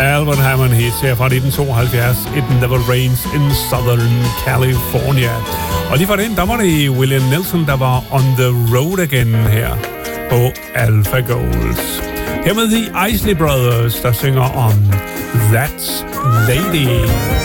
Albert Hammond hits her fra 1972, It Never Rains in Southern California. Og lige for den, der var det Willie Nelson, der var On the Road Again her på Alpha Gold. Her med The Isley Brothers, der synger om That Lady.